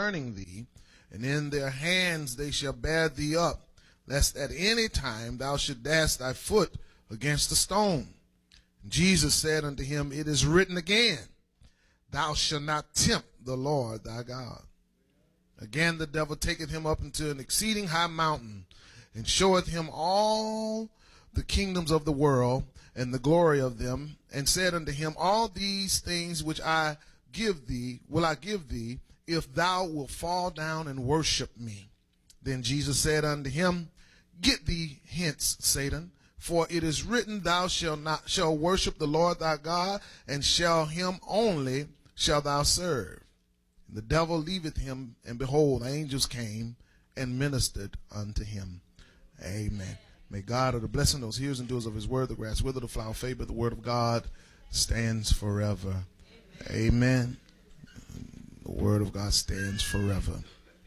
concerning thee, and in their hands they shall bear thee up, lest at any time thou should dash thy foot against a stone. And Jesus said unto him, It is written again, Thou shalt not tempt the Lord thy God. Again the devil taketh him up into an exceeding high mountain, and showeth him all the kingdoms of the world, and the glory of them, and said unto him, All these things which I give thee, will I give thee, if thou wilt fall down and worship me. Then Jesus said unto him, Get thee hence, Satan, for it is written, Thou shalt worship the Lord thy God, and him only shalt thou serve. And the devil leaveth him, and behold, angels came and ministered unto him. Amen. May God, of the blessing, those hearers and doers of his word, the grass wither, the flower fade, but the word of God stands forever. Amen. The word of God stands forever.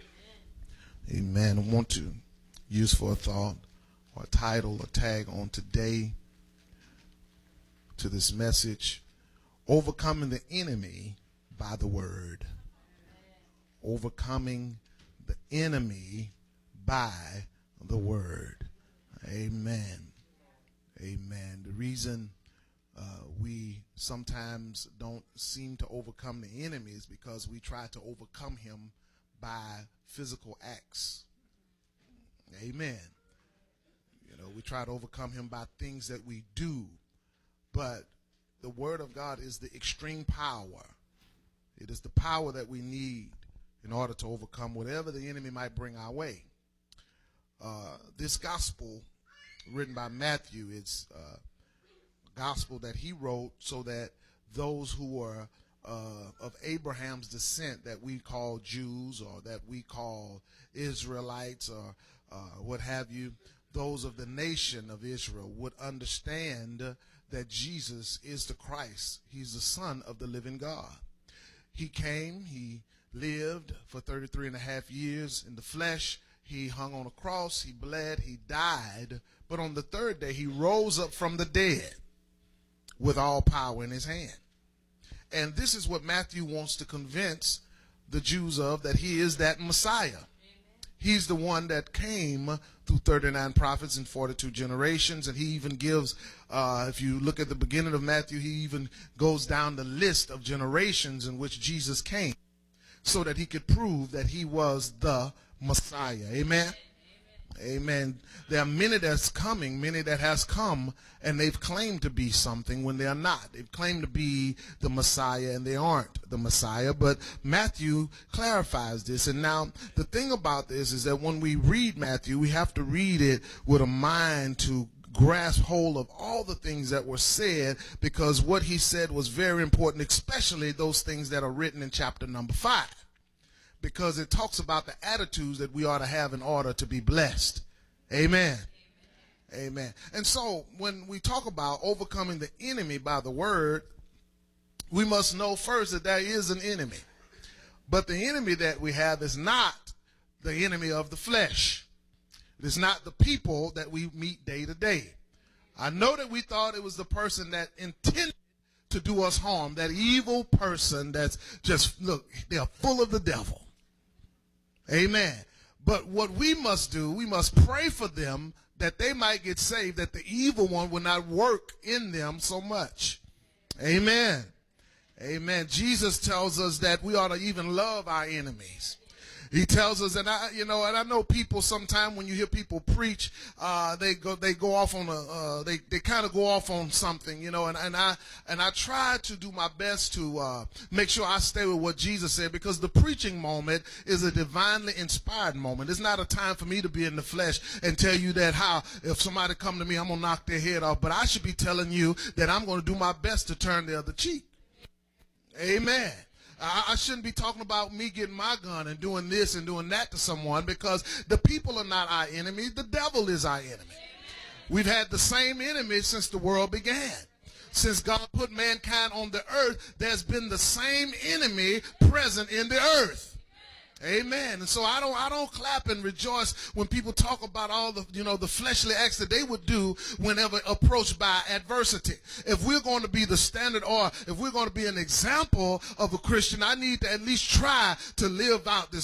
Amen. I want to use for a thought or a title or tag on today to this message, Overcoming the Enemy by the Word. Overcoming the enemy by the Word. Amen. Amen. The reason we sometimes don't seem to overcome the enemy is because we try to overcome him by physical acts. Amen. You know, we try to overcome him by things that we do, but the Word of God is the extreme power. It is the power that we need in order to overcome whatever the enemy might bring our way. This gospel written by Matthew is a gospel that he wrote so that those who were of Abraham's descent, that we call Jews or that we call Israelites or what have you, those of the nation of Israel would understand that Jesus is the Christ. He's the Son of the living God. He came, he lived for 33 and a half years in the flesh. He hung on a cross, he bled, he died, but on the third day he rose up from the dead with all power in his hand. And this is what Matthew wants to convince the Jews of, that he is that Messiah. He's the one that came through 39 prophets and 42 generations. And he even gives, if you look at the beginning of Matthew, he even goes down the list of generations in which Jesus came so that he could prove that he was the Messiah. Amen. Amen. There are many that's coming, many that has come, and they've claimed to be something when they are not. They've claimed to be the Messiah and they aren't the Messiah. But Matthew clarifies this. And now the thing about this is that when we read Matthew, we have to read it with a mind to grasp hold of all the things that were said, because what he said was very important, especially those things that are written in chapter number 5. Because it talks about the attitudes that we ought to have in order to be blessed. Amen. Amen. And so when we talk about overcoming the enemy by the Word, we must know first that there is an enemy. But the enemy that we have is not the enemy of the flesh. It is not the people that we meet day to day. I know that we thought it was the person that intended to do us harm, that evil person that's just, look, they're full of the devil. Amen. But what we must do, we must pray for them that they might get saved, that the evil one will not work in them so much. Amen. Amen. Jesus tells us that we ought to even love our enemies. He tells us, and I know people sometimes when you hear people preach, they go off on they kind of go off on something, and I try to do my best to make sure I stay with what Jesus said, because the preaching moment is a divinely inspired moment. It's not a time for me to be in the flesh and tell you that how if somebody come to me, I'm gonna knock their head off, but I should be telling you that I'm gonna do my best to turn the other cheek. Amen. I shouldn't be talking about me getting my gun and doing this and doing that to someone, because the people are not our enemy. The devil is our enemy. We've had the same enemy since the world began. Since God put mankind on the earth, there's been the same enemy present in the earth. Amen. And so I don't clap and rejoice when people talk about all the, the fleshly acts that they would do whenever approached by adversity. If we're going to be the standard, or if we're going to be an example of a Christian, I need to at least try to live out this